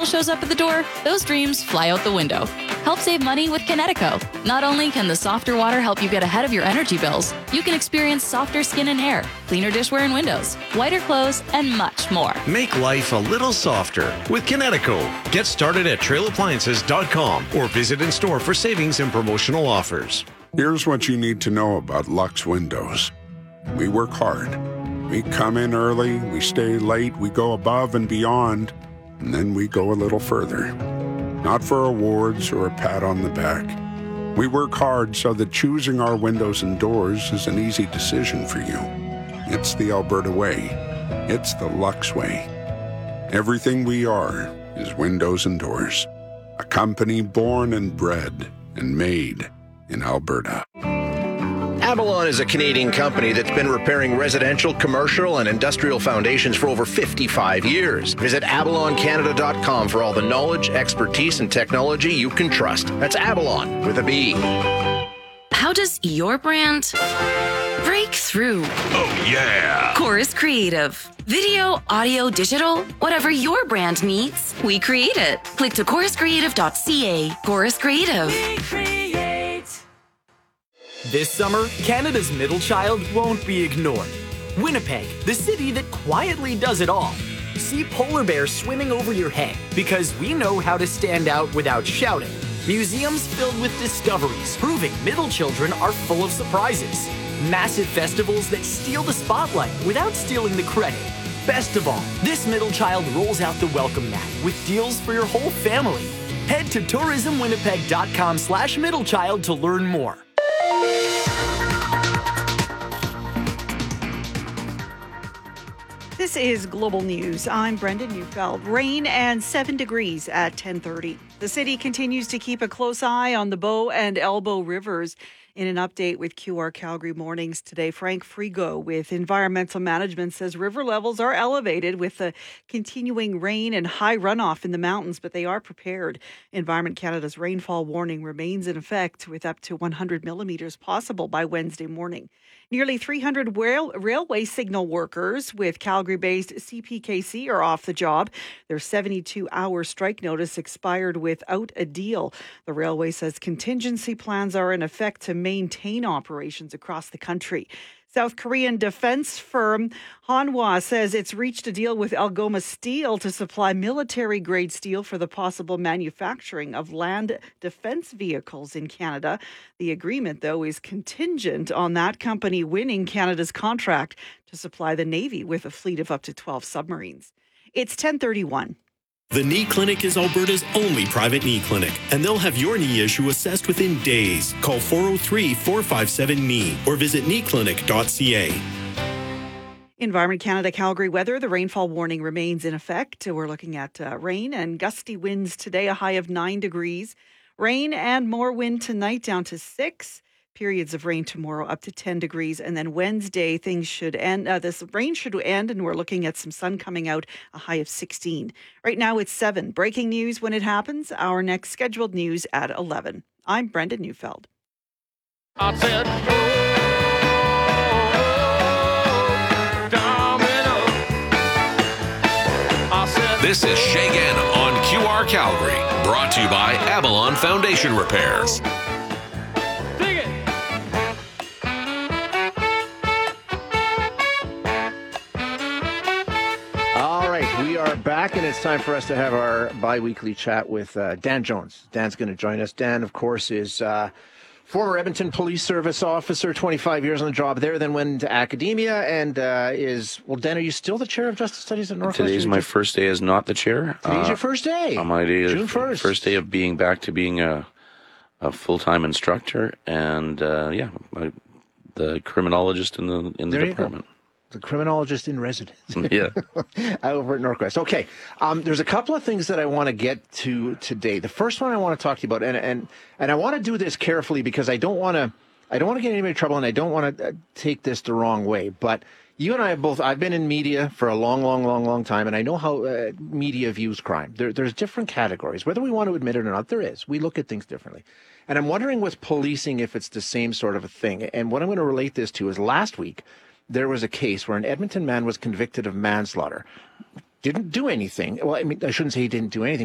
bill shows up at the door, those dreams fly out the window. Help save money with Kinetico. Not only can the softer water help you get ahead of your energy bills, you can experience softer skin and hair, cleaner dishware and windows, whiter clothes, and much more. Make life a little softer with Kinetico. Get started at trailappliances.com or visit in store for savings and promotional offers. Here's what you need to know about Lux Windows. We work hard. We come in early, we stay late, we go above and beyond, and then we go a little further. Not for awards or a pat on the back. We work hard so that choosing our windows and doors is an easy decision for you. It's the Alberta way. It's the Lux way. Everything we are is windows and doors. A company born and bred and made in Alberta. Avalon is a Canadian company that's been repairing residential, commercial, and industrial foundations for over 55 years. Visit avaloncanada.com for all the knowledge, expertise, and technology you can trust. That's Avalon with a B. How does your brand break through? Oh, yeah! Chorus Creative. Video, audio, digital, whatever your brand needs, we create it. Click to choruscreative.ca. Chorus Creative. We create. This summer, Canada's middle child won't be ignored. Winnipeg, the city that quietly does it all. See polar bears swimming over your head because we know how to stand out without shouting. Museums filled with discoveries proving middle children are full of surprises. Massive festivals that steal the spotlight without stealing the credit. Best of all, this middle child rolls out the welcome mat with deals for your whole family. Head to tourismwinnipeg.com/middlechild to learn more. This is Global News. I'm Brenda Neufeld. Rain and 7 degrees at 10:30. The city continues to keep a close eye on the Bow and Elbow rivers. In an update with QR Calgary Mornings today, Frank Frigo with Environmental Management says river levels are elevated with the continuing rain and high runoff in the mountains, but they are prepared. Environment Canada's rainfall warning remains in effect with up to 100 millimeters possible by Wednesday morning. Nearly 300 railway signal workers with Calgary-based CPKC are off the job. Their 72-hour strike notice expired without a deal. The railway says contingency plans are in effect to maintain operations across the country. South Korean defense firm Hanwha says it's reached a deal with Algoma Steel to supply military-grade steel for the possible manufacturing of land defense vehicles in Canada. The agreement, though, is contingent on that company winning Canada's contract to supply the Navy with a fleet of up to 12 submarines. It's 10:31. The Knee Clinic is Alberta's only private knee clinic, and they'll have your knee issue assessed within days. Call 403-457-KNEE or visit kneeclinic.ca. Environment Canada Calgary weather. The rainfall warning remains in effect. We're looking at rain and gusty winds today, a high of 9 degrees. Rain and more wind tonight down to 6. Periods of rain tomorrow up to 10 degrees. And then Wednesday, things should end. This rain should end, and we're looking at some sun coming out, a high of 16. Right now it's 7. Breaking news when it happens. Our next scheduled news at 11. I'm Brenda Neufeld. I said, This is Shagan on QR Calgary, brought to you by Avalon Foundation Repairs. Back, and it's time for us to have our bi-weekly chat with Dan Jones. Dan's going to join us. Dan, of course, is former Edmonton Police Service officer, 25 years on the job there, then went into academia and Dan, are you still the chair of Justice Studies at Northwestern? Today's my first day as not the chair. Today's your first day. On my day, June 1st. First day of being back to being a full-time instructor, and the criminologist in the department. The criminologist in residence. Yeah. Over at Northwest. Okay. There's a couple of things that I want to get to today. The first one I want to talk to you about, and I want to do this carefully because I don't want to get anybody in trouble, and I don't want to take this the wrong way. But you and I have both, I've been in media for a long time, and I know how media views crime. There's different categories. Whether we want to admit it or not, there is. We look at things differently. And I'm wondering with policing if it's the same sort of a thing. And what I'm going to relate this to is last week, there was a case where an Edmonton man was convicted of manslaughter. Didn't do anything. Well, I mean, I shouldn't say he didn't do anything.